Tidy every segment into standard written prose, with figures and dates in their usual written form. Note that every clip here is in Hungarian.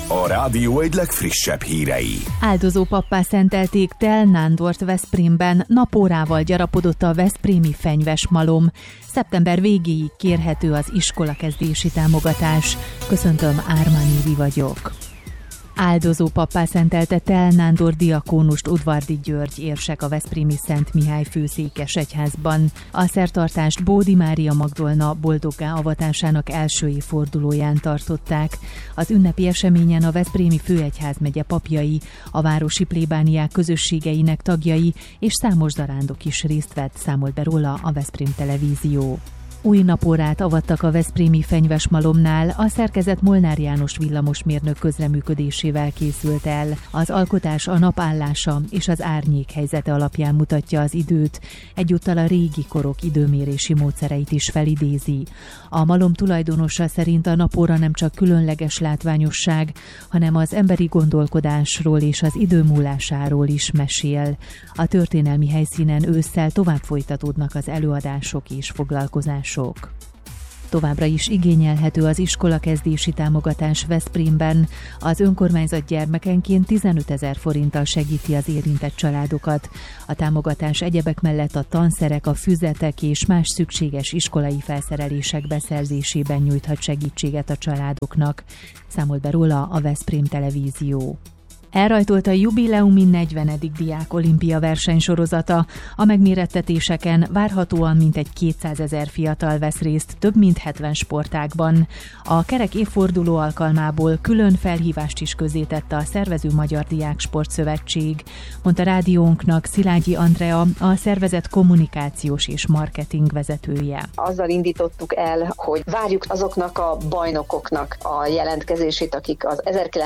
A rádió egy legfrissebb hírei. Áldozópappá szentelték Tel Nándort Veszprémben, napórával gyarapodott a veszprémi fenyves malom. Szeptember végéig kérhető az iskolakezdési támogatás. Köszöntöm, Ármán Évi vagyok. Áldozópappá szentelte Tel Nándor diakónust Udvardi György érsek a veszprémi Szent Mihály főszékes egyházban. A szertartást Bódi Mária Magdolna boldoggá avatásának első évfordulóján tartották. Az ünnepi eseményen a veszprémi főegyházmegye papjai, a városi plébániák közösségeinek tagjai és számos zarándok is részt vett, számolt be róla a Veszprém Televízió. Új napórát avattak a veszprémi fenyvesmalomnál, a szerkezet Molnár János villamosmérnök közreműködésével készült el. Az alkotás a napállása és az árnyék helyzete alapján mutatja az időt, egyúttal a régi korok időmérési módszereit is felidézi. A malom tulajdonosa szerint a napóra nem csak különleges látványosság, hanem az emberi gondolkodásról és az idő múlásáról is mesél. A történelmi helyszínen ősszel tovább folytatódnak az előadások és foglalkozások. Továbbra is igényelhető az iskolakezdési támogatás Veszprémben. Az önkormányzat gyermekenként 15 000 forinttal segíti az érintett családokat. A támogatás egyebek mellett a tanszerek, a füzetek és más szükséges iskolai felszerelések beszerzésében nyújthat segítséget a családoknak, számolt be róla a Veszprém Televízió. Elrajtolt a jubileumi 40. diák olimpia versenysorozata. A megmérettetéseken várhatóan mintegy 200 000 fiatal vesz részt több mint 70 sportágban. A kerek évforduló alkalmából külön felhívást is közzétette a szervező Magyar Diák Sportszövetség, mondta rádiónknak Szilágyi Andrea, a szervezet kommunikációs és marketing vezetője. Azzal indítottuk el, hogy várjuk azoknak a bajnokoknak a jelentkezését, akik az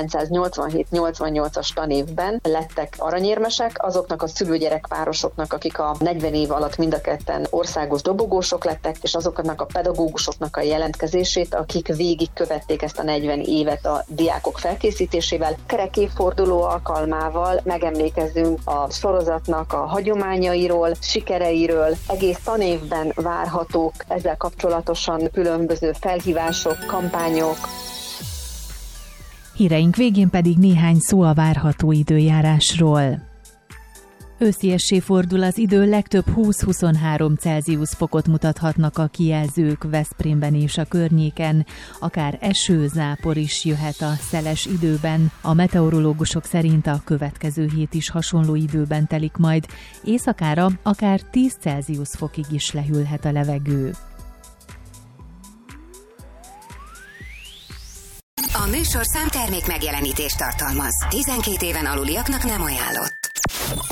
1987-88 tanévben lettek aranyérmesek, azoknak a szülőgyerek párosoknak, akik a 40 év alatt mind a ketten országos dobogósok lettek, és azoknak a pedagógusoknak a jelentkezését, akik végigkövették ezt a 40 évet a diákok felkészítésével. Kerek évforduló alkalmával megemlékezzünk a sorozatnak a hagyományairól, sikereiről. Egész tanévben várhatók ezzel kapcsolatosan különböző felhívások, kampányok. Híreink végén pedig néhány szó a várható időjárásról. Ősziessé fordul az idő, legtöbb 20-23 Celsius fokot mutathatnak a kijelzők Veszprémben és a környéken, akár eső, zápor is jöhet a szeles időben. A meteorológusok szerint a következő hét is hasonló időben telik majd, éjszakára akár 10 Celsius fokig is lehűlhet a levegő. A műsorszám termék megjelenítést tartalmaz. 12 éven aluliaknak nem ajánlott.